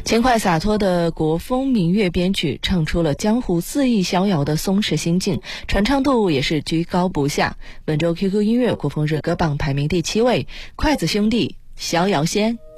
轻快洒脱的国风民乐编曲，唱出了江湖肆意逍遥的松弛心境，传唱度也是居高不下。本周 QQ 音乐国风热歌榜排名第7位，筷子兄弟《逍遥仙》。